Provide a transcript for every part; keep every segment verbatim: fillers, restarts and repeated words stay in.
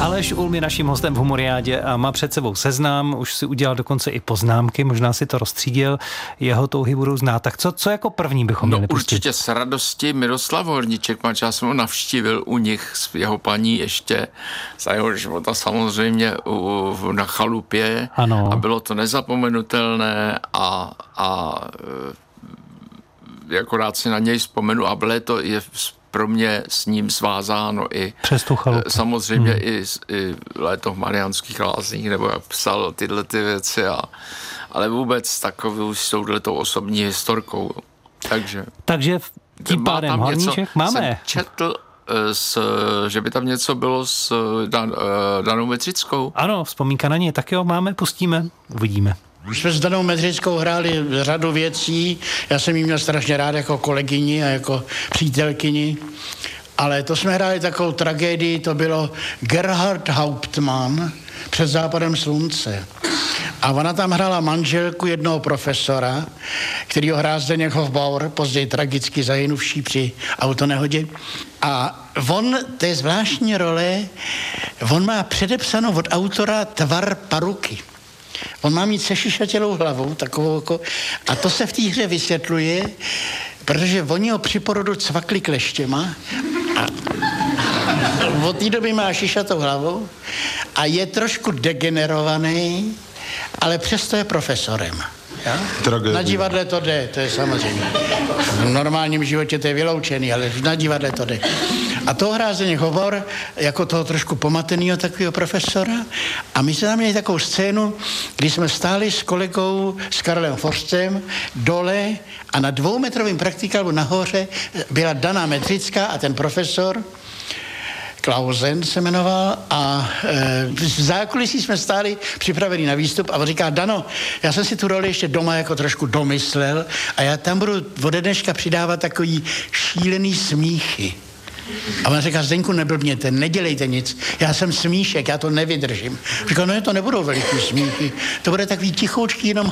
Aleš Ulm je naším hostem v Humoriádě a má před sebou seznam, už si udělal dokonce i poznámky, možná si to rozstřídil, jeho touhy budou znát. Tak co, co jako první bychom no, měli pustit? Určitě s radostí Miroslav Horníček, manč, já jsem ho navštívil u nich s jeho paní ještě za jeho života samozřejmě u, na chalupě. Ano. A bylo to nezapomenutelné a, a jako rád si na něj vzpomenu a bylo to je pro mě s ním svázáno i přes tu chalupu. Samozřejmě hmm. i, i léto v Mariánských Lázních, nebo jak psal tyhle ty věci, a, ale vůbec takovou s touhletou osobní historkou. Takže, Takže tím pádem Horníček máme. Jsem četl, s, že by tam něco bylo s Dan, Danou Medřickou. Ano, vzpomínka na ně, tak jo, máme, pustíme, uvidíme. Už jsme s Danou Medřickou hráli řadu věcí, já jsem jí měl strašně rád jako kolegyni a jako přítelkyni, ale to jsme hráli takovou tragédii, to bylo Gerhard Hauptmann Před západem slunce. A ona tam hrála manželku jednoho profesora, který ho hrál Zdeněk Hofbauer, později tragicky zahynuvší při autonehodě. A on, to je zvláštní role, on má předepsanou od autora tvar paruky. On má mít sešišatělou hlavu, takovou jako, a to se v té hře vysvětluje, protože oni ho při porodu cvakli kleštěma a od té doby má šišatou hlavu a je trošku degenerovaný, ale přesto je profesorem. Na divadle to jde, to je samozřejmě. V normálním životě to je vyloučený, ale na divadle to jde. A to hrál Zdeněk Hofbauer jako toho trošku pomatenýho takového profesora. A my jsme tam měli takovou scénu, kdy jsme stáli s kolegou, s Karlem Forstem, dole a na dvoumetrovém praktikálu nahoře byla Dana Medřická a ten profesor, Klausen se jmenoval, a e, v zákulisí jsme stáli připraveni na výstup a on říká: Dano, já jsem si tu roli ještě doma jako trošku domyslel a já tam budu ode dneška přidávat takový šílený smíchy. A on říká: Zdeňku, neblbněte, nedělejte nic, já jsem smíšek, já to nevydržím. Říká: no, to nebudou veliký smíchy, to bude takový tichoučký jenom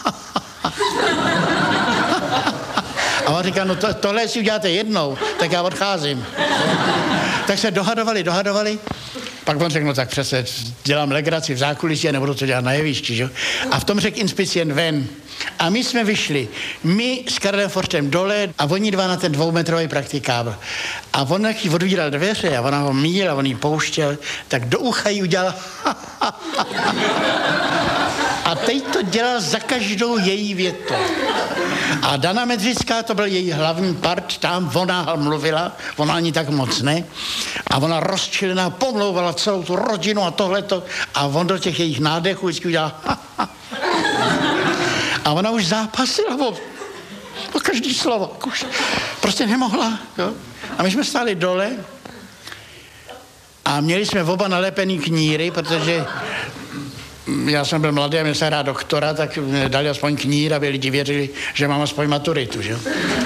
a on říká: no to, tohle si uděláte jednou, tak já odcházím. Tak se dohadovali, dohadovali. Pak on řekl: no tak přece dělám legraci v zákulisí a nebudu to dělat na jevišti, že? A v tom řekl inspicient ven. A my jsme vyšli, my s Karlem Forstem dole a oni dva na ten dvoumetrový praktikábl. A on jak jí odvíral dveře a ona ho míl a on jí pouštěl, tak do ucha jí udělal a teď to dělal za každou její větu. A Dana Medřická, to byl její hlavní part, tam ona mluvila, ona ani tak moc ne. A ona rozčilená pomlouvala celou tu rodinu a tohleto. A on do těch jejich nádechů vždycky udělal a ona už zápasila o, o každý slovo. Už prostě nemohla. Jo? A my jsme stáli dole a měli jsme oba nalepený kníry, protože já jsem byl mladý a měl jsem rád doktora, tak mě dali aspoň knír, aby lidi věřili, že mám aspoň maturitu. Že?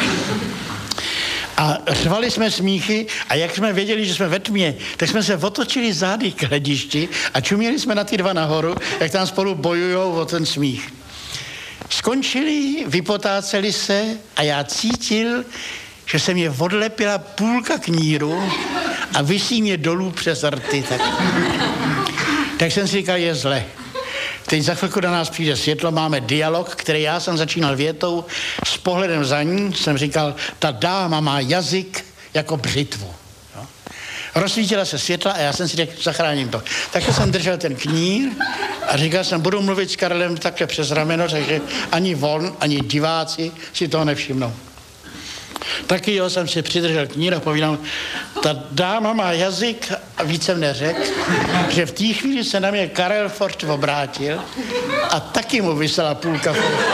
A řvali jsme smíchy a jak jsme věděli, že jsme ve tmě, tak jsme se otočili zády k hledišti a čuměli jsme na ty dva nahoru, jak tam spolu bojujou o ten smích. Skončili, vypotáceli se a já cítil, že se mě odlepila půlka kníru a visí mě dolů přes rty. Tak, tak jsem si říkal: je zle. Teď za chvilku do nás přijde světlo, máme dialog, který já jsem začínal větou, s pohledem za ní jsem říkal: ta dáma má jazyk jako břitvu. Jo? Rozsvítila se světla a já jsem si řekl: zachráním to. Takže jsem držel ten knír a říkal jsem: budu mluvit s Karlem takhle přes rameno, takže ani on, ani diváci si toho nevšimnou. Taky jo, jsem si přidržel knír a povídal: ta dáma má jazyk, a víc jsem neřekl, že v té chvíli se na mě Karel Forst obrátil a taky mu vysela půlka.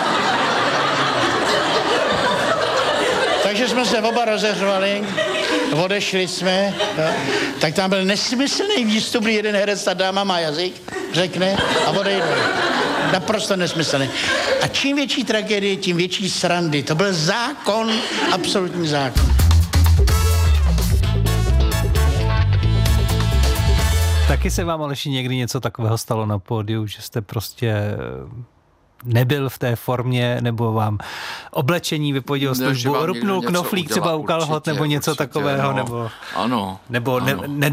Takže jsme se oba rozeřvali, odešli jsme, jo. Tak tam byl nesmyslný výstup, kdy jeden herec: ta dáma má jazyk, řekne a odejde. Naprosto nesmyslný. A čím větší tragédie, tím větší srandy. To byl zákon, absolutní zákon. Taky se vám, Aleši, někdy něco takového stalo na pódiu, že jste prostě nebyl v té formě, nebo vám oblečení vypovědělo službu, rupnul knoflík třeba u kalhot, nebo něco určitě, takového, no. nebo... Ano. Nebo ano. Ne, ne,